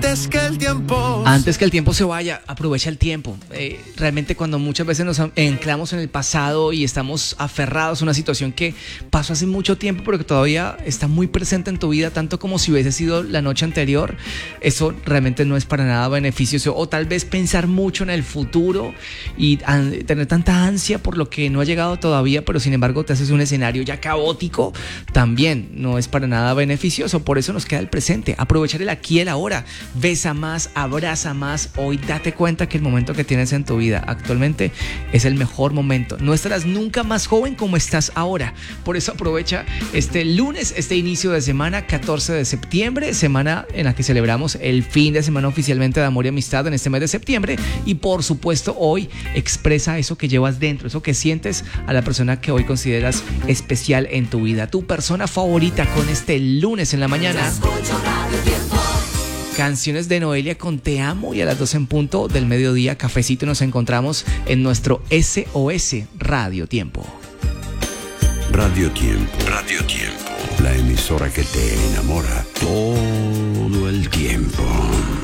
Antes que el tiempo. Antes que el tiempo se vaya, aprovecha el tiempo. Realmente cuando muchas veces nos anclamos en el pasado y estamos aferrados a una situación que pasó hace mucho tiempo, pero que todavía está muy presente en tu vida, tanto como si hubiese sido la noche anterior, eso realmente no es para nada beneficioso. O tal vez pensar mucho en el futuro y tener tanta ansia por lo que no ha llegado todavía, pero sin embargo te haces un escenario ya caótico, también no es para nada beneficioso. Por eso nos queda el presente, aprovechar el aquí y el ahora. Besa más, abraza más. Hoy date cuenta que el momento que tienes en tu vida actualmente es el mejor momento. No estarás nunca más joven como estás ahora. Por eso aprovecha este lunes, este inicio de semana, 14 de septiembre, semana en la que celebramos el fin de semana oficialmente de amor y amistad en este mes de septiembre. Y por supuesto hoy expresa eso que llevas dentro, eso que sientes a la persona que hoy consideras especial en tu vida, tu persona favorita, con este lunes en la mañana. Canciones de Noelia con Te Amo, y a las 12 en punto del mediodía, cafecito, nos encontramos en nuestro SOS Radio Tiempo. Radio Tiempo. Radio Tiempo. La emisora que te enamora todo el tiempo.